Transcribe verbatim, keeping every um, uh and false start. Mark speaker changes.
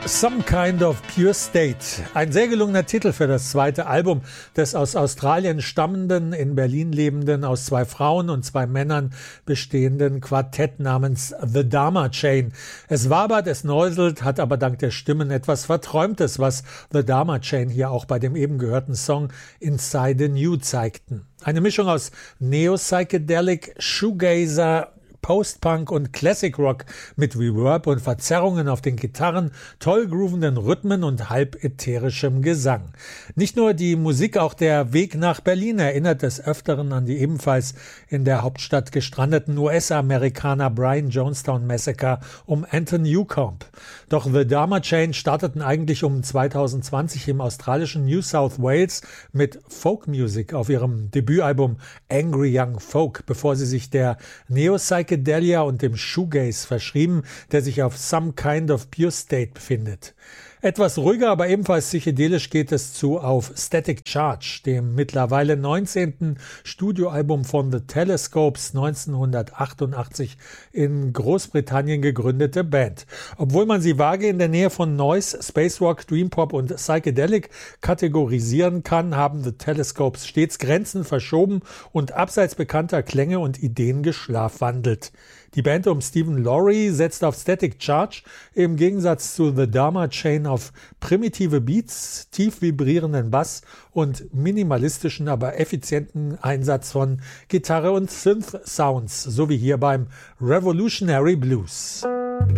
Speaker 1: Some Kind of Pure State. Ein sehr gelungener Titel für das zweite Album des aus Australien stammenden, in Berlin lebenden, aus zwei Frauen und zwei Männern bestehenden Quartett namens The Dharma Chain. Es wabert, es neuselt, hat aber dank der Stimmen etwas Verträumtes, was The Dharma Chain hier auch bei dem eben gehörten Song Inside the New zeigten. Eine Mischung aus Neo-Psychedelic, Shoegazer, Post-Punk und Classic Rock mit Reverb und Verzerrungen auf den Gitarren, toll groovenden Rhythmen und halb ätherischem Gesang. Nicht nur die Musik, auch der Weg nach Berlin erinnert des Öfteren an die ebenfalls in der Hauptstadt gestrandeten U S-Amerikaner Brian Jonestown Massacre um Anton Newcomb. Doch The Dharma Chain starteten eigentlich um zwanzig zwanzig im australischen New South Wales mit Folk-Music auf ihrem Debütalbum Angry Young Folk, bevor sie sich der Neo-Psychedelic und dem Shoegaze verschrieben, der sich auf Some Kind of Pure State befindet. Etwas ruhiger, aber ebenfalls psychedelisch geht es zu auf Static Charge, dem mittlerweile neunzehnten Studioalbum von The Telescopes, neunzehnhundertachtundachtzig in Großbritannien gegründete Band. Obwohl man sie vage in der Nähe von Noise, Space Rock, Dream Pop und Psychedelic kategorisieren kann, haben The Telescopes stets Grenzen verschoben und abseits bekannter Klänge und Ideen geschlafwandelt. Die Band um Stephen Lowry setzt auf Static Charge im Gegensatz zu The Dharma Chain auf primitive Beats, tief vibrierenden Bass und minimalistischen, aber effizienten Einsatz von Gitarre und Synth-Sounds, so wie hier beim Revolutionary Blues.